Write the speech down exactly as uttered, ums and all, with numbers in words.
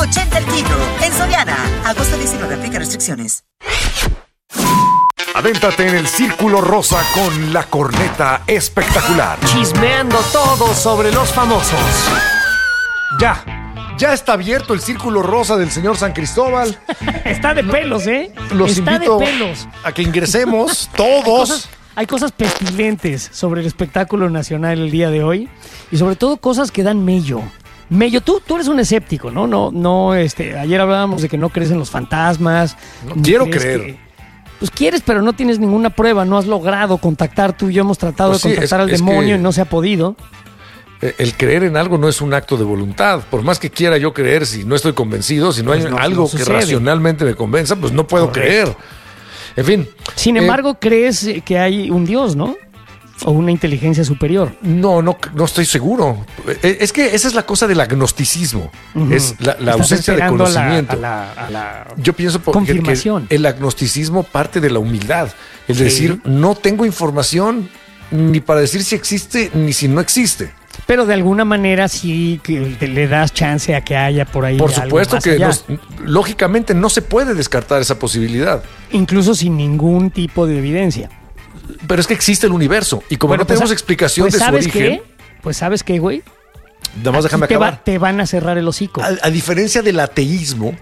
ochenta el kilo. En Soriana, agosto diecinueve, aplica restricciones. Adéntrate en el Círculo Rosa con la corneta espectacular. Chismeando todo sobre los famosos. Ya, ya está abierto el Círculo Rosa del señor San Cristóbal. Está de pelos, ¿eh? Los Está invito de pelos. a que ingresemos Hay todos. cosas, hay cosas pestilentes sobre el espectáculo nacional el día de hoy. Y sobre todo cosas que dan mello. Mello, tú, tú eres un escéptico, ¿no? No, no, este, ayer hablábamos de que no crees en los fantasmas. No quiero crees creer. que- pues quieres, pero no tienes ninguna prueba, no has logrado contactar. Tú y yo hemos tratado Pues de sí, contactar es- al es demonio que- y no se ha podido. Eh, El creer en algo no es un acto de voluntad. Por más que quiera yo creer, si no estoy convencido, si no Pues hay no- algo no que sucede. racionalmente me convenza, pues no puedo Correcto. creer. En fin. Sin eh, embargo, crees eh, que hay un Dios, ¿no? O una inteligencia superior. No, no, no estoy seguro. Eh, Es que esa es la cosa del agnosticismo. Ujú. Es la, la Estás ausencia de esperando a la- conocimiento. A la, a la- Yo pienso por- que- confirmación. que el agnosticismo parte de la humildad. Es Sí. decir, no tengo información ni para decir si existe ni si no existe. Pero de alguna manera sí que te- le das chance a que haya por ahí Por algo supuesto más que allá. nos- lógicamente no se puede descartar esa posibilidad. Incluso sin ningún tipo de evidencia. Pero es que existe el universo y como Bueno, no pues, tenemos ah, explicación pues de su ¿sabes origen, qué? Pues ¿sabes qué, güey? nada más déjame Aquí te, va- acabar. te van a cerrar el hocico. A, a diferencia del ateísmo,